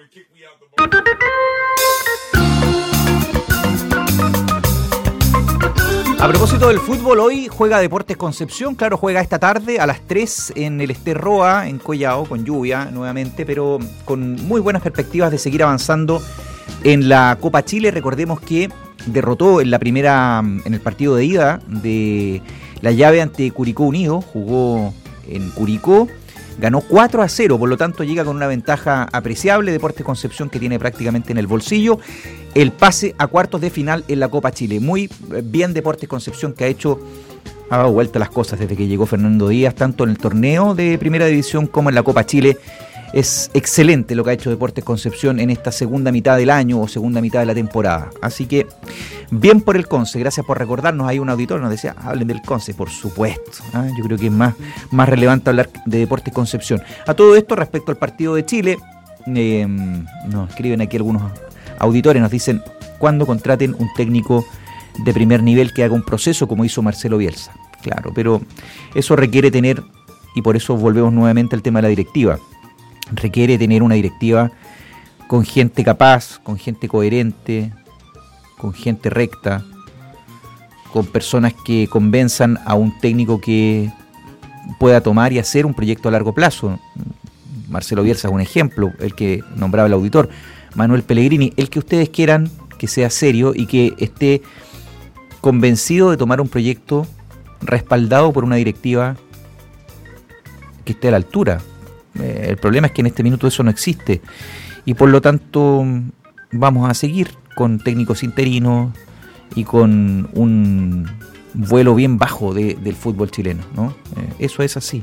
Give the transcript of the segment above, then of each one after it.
A propósito del fútbol, hoy juega Deportes Concepción, claro, juega esta tarde a las 3 en el Ester Roa, en Collao, con lluvia nuevamente, pero con muy buenas perspectivas de seguir avanzando en la Copa Chile. Recordemos que derrotó en el partido de ida de la llave ante Curicó Unido, jugó en Curicó, ganó 4-0, por lo tanto llega con una ventaja apreciable Deportes Concepción, que tiene prácticamente en el bolsillo el pase a cuartos de final en la Copa Chile. Muy bien Deportes Concepción, que ha dado vuelta las cosas desde que llegó Fernando Díaz, tanto en el torneo de Primera División como en la Copa Chile. Es excelente lo que ha hecho Deportes Concepción en esta segunda mitad del año o segunda mitad de la temporada. Así que bien por el Conce, gracias por recordarnos. Hay un auditor que nos decía, hablen del Conce, por supuesto. Yo creo que es más relevante hablar de Deportes Concepción. A todo esto, respecto al partido de Chile, nos escriben aquí algunos auditores, nos dicen, ¿cuándo contraten un técnico de primer nivel que haga un proceso como hizo Marcelo Bielsa? Claro, pero eso requiere tener, y por eso volvemos nuevamente al tema de la directiva, requiere tener una directiva con gente capaz, con gente coherente, con gente recta, con personas que convenzan a un técnico que pueda tomar y hacer un proyecto a largo plazo. Marcelo Bielsa es un ejemplo, el que nombraba el auditor. Manuel Pellegrini, el que ustedes quieran, que sea serio y que esté convencido de tomar un proyecto respaldado por una directiva que esté a la altura. El problema es que en este minuto eso no existe y por lo tanto vamos a seguir con técnicos interinos y con un vuelo bien bajo del fútbol chileno, ¿no? Eso es así.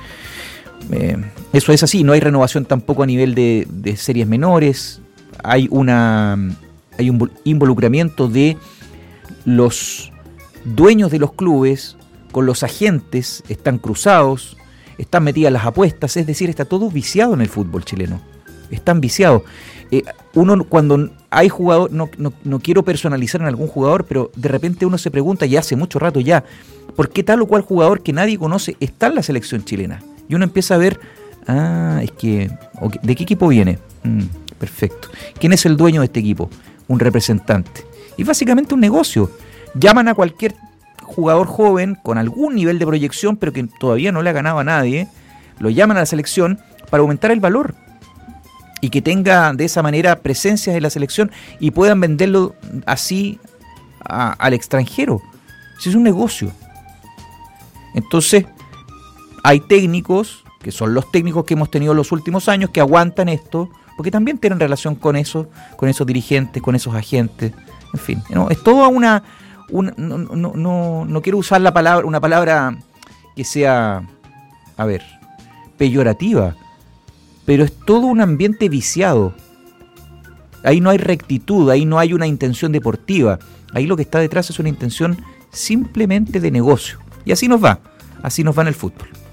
Eso es así. No hay renovación tampoco a nivel de series menores. Hay un involucramiento de los dueños de los clubes con los agentes, están cruzados, están metidas las apuestas, es decir, está todo viciado en el fútbol chileno. Están viciados. Uno cuando hay jugador, no quiero personalizar en algún jugador, pero de repente uno se pregunta, ya hace mucho rato ya, ¿por qué tal o cual jugador que nadie conoce está en la selección chilena? Y uno empieza a ver, es que, ¿de qué equipo viene? Perfecto. ¿Quién es el dueño de este equipo? Un representante. Y básicamente un negocio. Llaman a cualquier jugador joven con algún nivel de proyección, pero que todavía no le ha ganado a nadie, lo llaman a la selección para aumentar el valor y que tenga de esa manera presencias en la selección y puedan venderlo así al extranjero. Ese es un negocio. Entonces, hay técnicos, que son los técnicos que hemos tenido los últimos años, que aguantan esto, porque también tienen relación con esos dirigentes, con esos agentes, en fin, ¿no? Es toda no quiero usar una palabra que sea, peyorativa, pero es todo un ambiente viciado. Ahí no hay rectitud, ahí no hay una intención deportiva, ahí lo que está detrás es una intención simplemente de negocio. Y así nos va en el fútbol.